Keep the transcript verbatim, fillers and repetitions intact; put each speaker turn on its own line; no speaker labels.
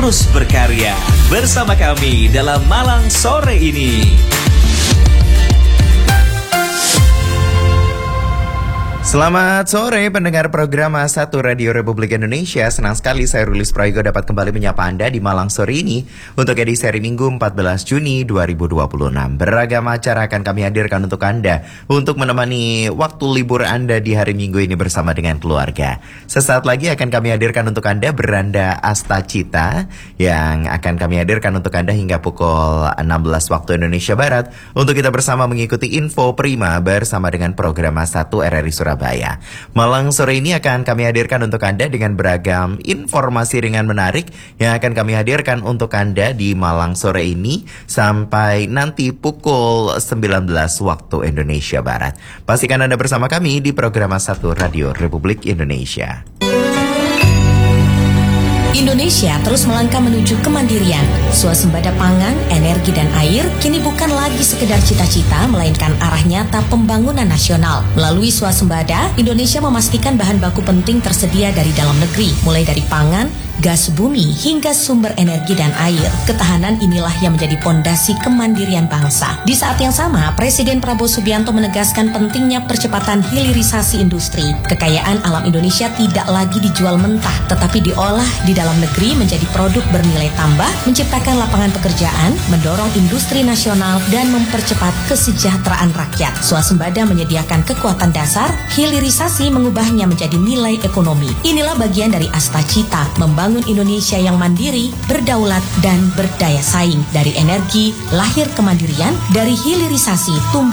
terus berkarya bersama kami dalam Malang sore ini.
Selamat sore pendengar program A satu Radio Republik Indonesia. Senang sekali saya Rulis Prayogo dapat kembali menyapa Anda di Malang sore ini untuk edisi hari Minggu empat belas Juni dua ribu dua puluh enam. Beragam acara akan kami hadirkan untuk Anda untuk menemani waktu libur Anda di hari Minggu ini bersama dengan keluarga. Sesaat lagi akan kami hadirkan untuk Anda Beranda Asta Cita yang akan kami hadirkan untuk Anda hingga pukul enam belas waktu Indonesia Barat untuk kita bersama mengikuti info prima bersama dengan program A satu R R I Surabaya. Malang sore ini akan kami hadirkan untuk Anda dengan beragam informasi ringan menarik yang akan kami hadirkan untuk Anda di Malang sore ini sampai nanti pukul sembilan belas waktu Indonesia Barat. Pastikan Anda bersama kami di program A satu Radio Republik Indonesia.
Indonesia terus melangkah menuju kemandirian. Swasembada pangan, energi dan air kini bukan lagi sekedar cita-cita, melainkan arah nyata pembangunan nasional. Melalui swasembada, Indonesia memastikan bahan baku penting tersedia dari dalam negeri, mulai dari pangan, gas bumi, hingga sumber energi dan air. Ketahanan inilah yang menjadi pondasi kemandirian bangsa. Di saat yang sama, Presiden Prabowo Subianto menegaskan pentingnya percepatan hilirisasi industri. Kekayaan alam Indonesia tidak lagi dijual mentah, tetapi diolah di dalam negeri menjadi produk bernilai tambah, menciptakan lapangan pekerjaan, mendorong industri nasional, dan mempercepat kesejahteraan rakyat. Swasembada menyediakan kekuatan dasar, hilirisasi mengubahnya menjadi nilai ekonomi. Inilah bagian dari Asta Cita, membangun Indonesia yang mandiri, berdaulat, dan berdaya saing. Dari energi, lahir kemandirian, dari hilirisasi, tumbuh